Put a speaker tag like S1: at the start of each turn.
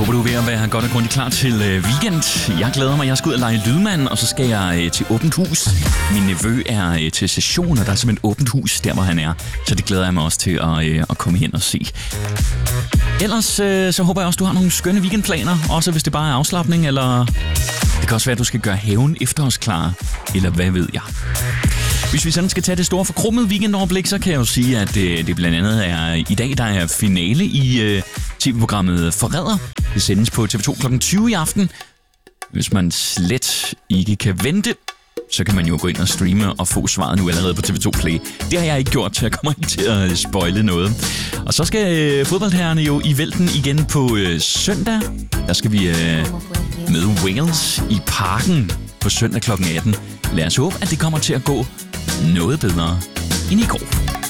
S1: håber, du er ved at være godt og grundigt klar til weekend. Jeg glæder mig. Jeg skal ud og lege lydmand, og så skal jeg til åbent hus. Min nevø er til session, og der er simpelthen åbent hus, der hvor han er. Så det glæder jeg mig også til at komme hen og se. Ellers så håber jeg også, du har nogle skønne weekendplaner. Også hvis det bare er afslapning, eller det kan også være, at du skal gøre haven efterårsklar. Eller hvad ved jeg. Hvis vi sådan skal tage det store forkrummede weekendoverblik, så kan jeg jo sige, at det blandt andet er i dag, der er finale i tv-programmet Forræder. Det sendes på TV2 kl. 20 i aften. Hvis man slet ikke kan vente, så kan man jo gå ind og streame og få svaret nu allerede på TV2 Play. Det har jeg ikke gjort, så jeg kommer ikke til at spoile noget. Og så skal fodboldherrerne jo i vælten igen på søndag. Der skal vi møde Wales i Parken på søndag kl. 18. Lad os håbe, at det kommer til at gå noget bedre end i går.